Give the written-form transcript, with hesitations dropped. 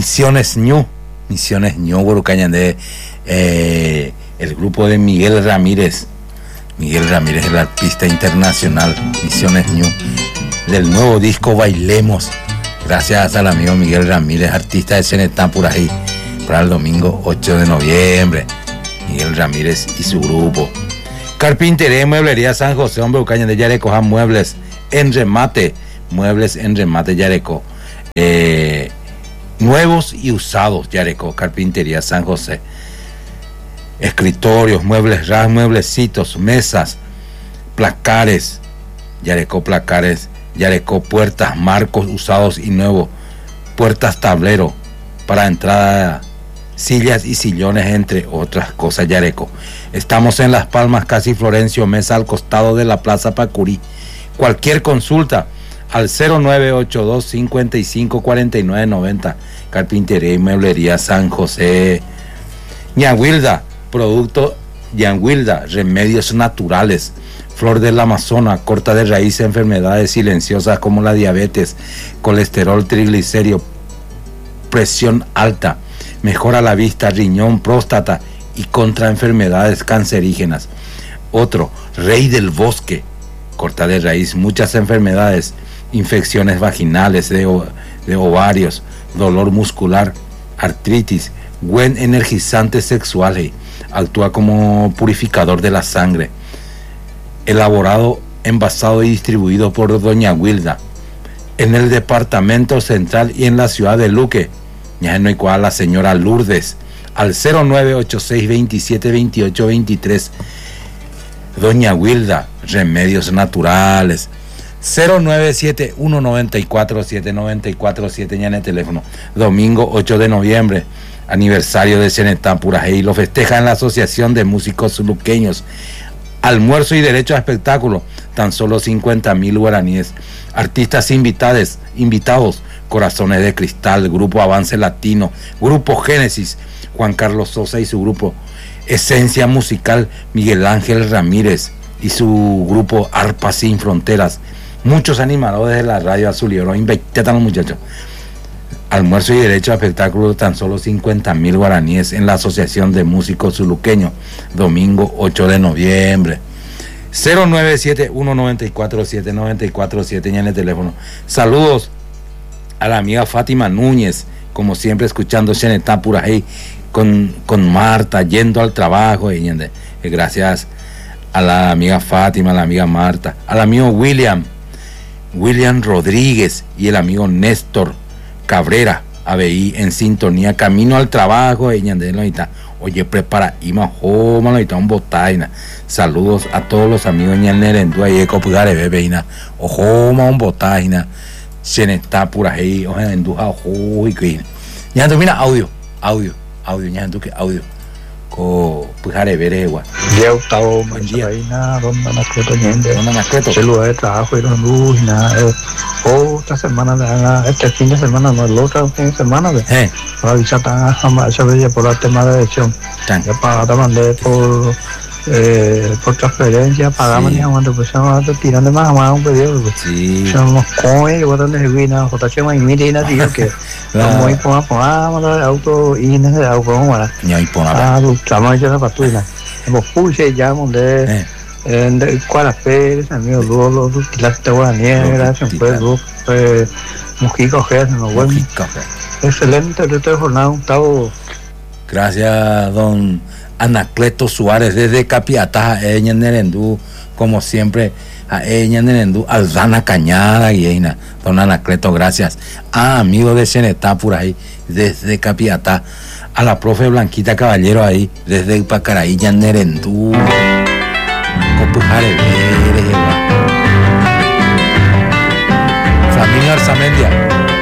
Misiones Ñu, Borucañandé, el grupo de Miguel Ramírez, el artista internacional, Misiones Ñu, del nuevo disco Bailemos, gracias al amigo Miguel Ramírez, artista de Cenetán por ahí, para el domingo 8 de noviembre, Miguel Ramírez y su grupo. Carpintería y Mueblería San José, hombre, Borucañandé, Yareco, muebles en remate, Yareco. Nuevos y usados, Yareco, Carpintería San José. Escritorios, muebles ras, mueblecitos, mesas, placares, Yareco, puertas, marcos usados y nuevos, puertas tablero para entrada, sillas y sillones, entre otras cosas, Yareco. Estamos en Las Palmas, casi Florencio Mesa, al costado de la Plaza Pacurí. Cualquier consulta al 0982 55 49 90. Carpintería y Mueblería San José. Ñahuilda, remedios naturales. Flor del Amazonas, corta de raíz enfermedades silenciosas como la diabetes, colesterol, triglicéridos, presión alta. Mejora la vista, riñón, próstata y contra enfermedades cancerígenas. Otro, Rey del Bosque, corta de raíz muchas enfermedades, infecciones vaginales, de ovarios, dolor muscular, artritis, buen energizante sexual, actúa como purificador de la sangre. Elaborado, envasado y distribuido por Doña Wilda en el departamento central y en la ciudad de Luque. Ya no hay cual la señora Lourdes al 0986 27 28 23. Doña Wilda, remedios naturales. 0971 94 794 7 ya en el teléfono. Domingo 8 de noviembre, aniversario de Cenetán Purajey, lo festeja en la Asociación de Músicos Luqueños. Almuerzo y derecho a espectáculo, tan solo 50,000 guaraníes. Artistas invitados, Corazones de Cristal, Grupo Avance Latino, Grupo Génesis, Juan Carlos Sosa y su grupo. Esencia Musical, Miguel Ángel Ramírez y su grupo Arpa Sin Fronteras. Muchos animadores de la radio Azul y Oro, invitan a los muchachos. Almuerzo y derecho a espectáculo, tan solo 50,000 guaraníes en la Asociación de Músicos Zuluqueños, domingo 8 de noviembre. 0971 94 794 7 ya en el teléfono. Saludos a la amiga Fátima Núñez, como siempre escuchando Cenetán Purajey con Marta, yendo al trabajo. Gracias a la amiga Fátima, a la amiga Marta, al amigo William Rodríguez y el amigo Néstor Cabrera, ABI, en sintonía, camino al trabajo. Oye, prepara un botaina. Saludos a todos los amigos ñanerendua y ecopugare bebeina. Ojoma un botaina. Cenetán Purajey, ojalá enduja ojo y que. Mira, audio. Ñandu que audio. Pujare veregua. Día octavo, Machabaina, Ronda Anacleto Ñende. Celular de trabajo y no luz, nada. Otra semana, este fin de semana, no el otro fin de semana, para avisar a Machabaina por el tema de elección. Ya para mandar por transferencia, pagamos ni cuando empezamos a tirar de más un periodo. Sí. Somos con ellos, cuando se vino, jotación y mire, tío, que vamos a ir por auto y no se da auto, ¿cómo era? Ni ahí por nada. Estamos hechos de pastilla. Hemos puse ya, donde en Cuaras Pérez, amigo Lolo, las Teguanías, gracias, pues, Mujica, Ojeda, no vuelve. Excelente, resto de jornada, un tavo. Gracias, don Anacleto Suárez, desde Capiatá, Nerendú, como siempre, a Nerendú, Aldana Cañada, Guiena, don Anacleto, gracias. Amigo de Cenetán por ahí, desde Capiatá, a la profe Blanquita Caballero ahí, desde Pacaraí, Nerendú, Copujare, familia Arzamendia.